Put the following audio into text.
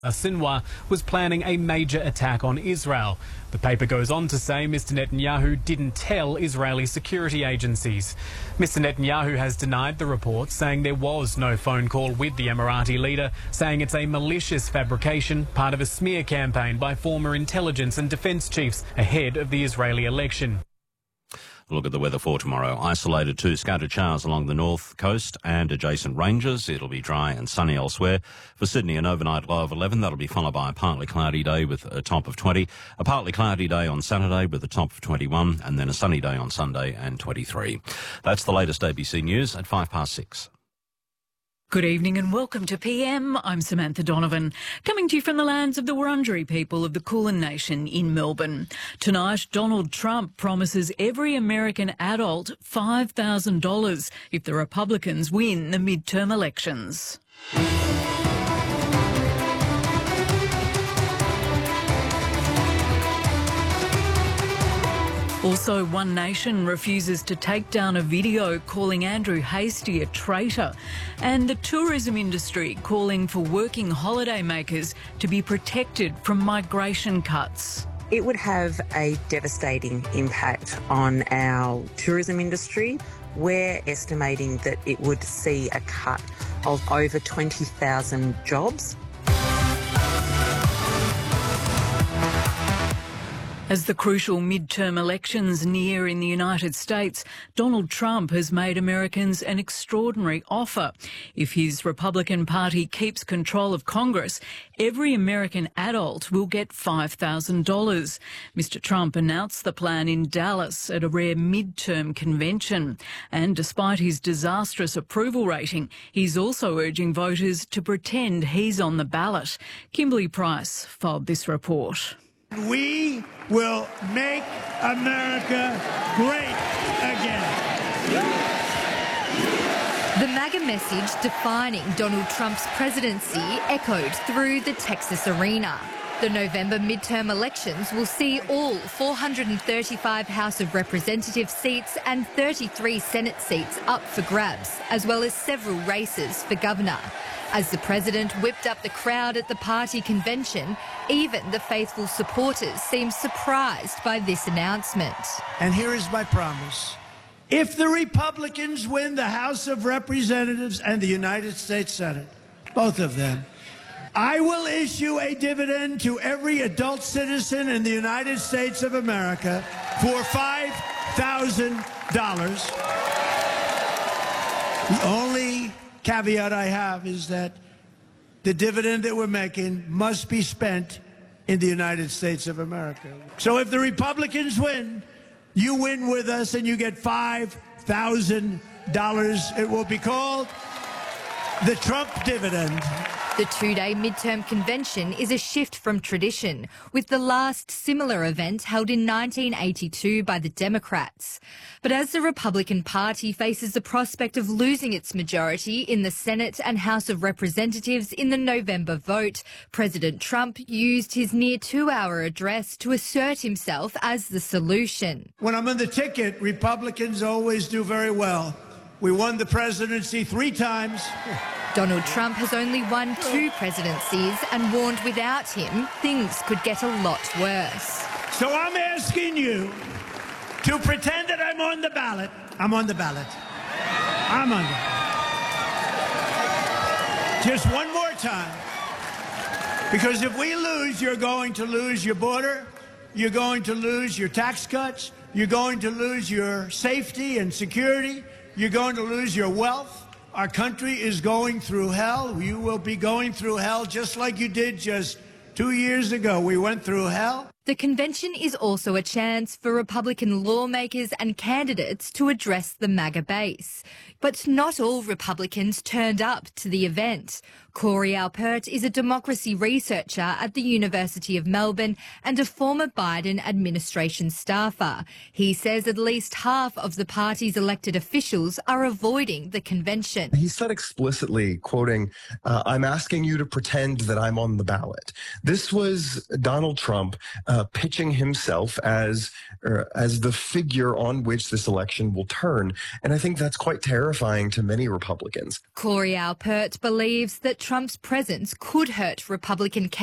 Sinwar was planning a major attack on Israel. The paper goes on to say Mr. Netanyahu didn't tell Israeli security agencies. Mr. Netanyahu has denied the report, saying there was no phone call with the Emirati leader, saying it's a malicious fabrication, part of a smear campaign by former intelligence and defence chiefs ahead of the Israeli election. Look at the weather for tomorrow. Isolated to scattered showers along the north coast and adjacent ranges. It'll be dry and sunny elsewhere. For Sydney, an overnight low of 11. That'll be followed by a partly cloudy day with a top of 20. A partly cloudy day on Saturday with a top of 21. And then a sunny day on Sunday and 23. That's the latest ABC News at 6:05. Good evening and welcome to PM. I'm Samantha Donovan, coming to you from the lands of the Wurundjeri people of the Kulin Nation in Melbourne. Tonight, Donald Trump promises every American adult $5,000 if the Republicans win the midterm elections. Also, One Nation refuses to take down a video calling Andrew Hastie a traitor, and the tourism industry calling for working holidaymakers to be protected from migration cuts. It would have a devastating impact on our tourism industry. We're estimating that it would see a cut of over 20,000 jobs. As the crucial midterm elections near in the United States, Donald Trump has made Americans an extraordinary offer. If his Republican Party keeps control of Congress, every American adult will get $5,000. Mr. Trump announced the plan in Dallas at a rare midterm convention. And despite his disastrous approval rating, he's also urging voters to pretend he's on the ballot. Kimberly Price filed this report. We will make America great again. The MAGA message defining Donald Trump's presidency echoed through the Texas arena. The November midterm elections will see all 435 House of Representatives seats and 33 Senate seats up for grabs, as well as several races for governor. As the president whipped up the crowd at the party convention, even the faithful supporters seemed surprised by this announcement. And here is my promise. If the Republicans win the House of Representatives and the United States Senate, both of them, I will issue a dividend to every adult citizen in the United States of America for $5,000. The only caveat I have is that the dividend that we're making must be spent in the United States of America. So if the Republicans win, you win with us and you get $5,000. It will be called the Trump dividend. The two-day midterm convention is a shift from tradition, with the last similar event held in 1982 by the Democrats. But as the Republican Party faces the prospect of losing its majority in the Senate and House of Representatives in the November vote, President Trump used his near two-hour address to assert himself as the solution. When I'm on the ticket, Republicans always do very well. We won the presidency 3 times. Donald Trump has only won 2 presidencies and warned without him things could get a lot worse. So I'm asking you to pretend that I'm on the ballot. I'm on the ballot. I'm on the ballot. Just one more time. Because if we lose, you're going to lose your border. You're going to lose your tax cuts. You're going to lose your safety and security. You're going to lose your wealth. Our country is going through hell. You will be going through hell just like you did just 2 years ago. We went through hell. The convention is also a chance for Republican lawmakers and candidates to address the MAGA base. But not all Republicans turned up to the event. Corey Alpert is a democracy researcher at the University of Melbourne and a former Biden administration staffer. He says at least half of the party's elected officials are avoiding the convention. He said explicitly, quoting, I'm asking you to pretend that I'm on the ballot. This was Donald Trump pitching himself as the figure on which this election will turn. And I think that's quite terrifying to many Republicans. Corey Alpert believes that Trump's presence could hurt Republican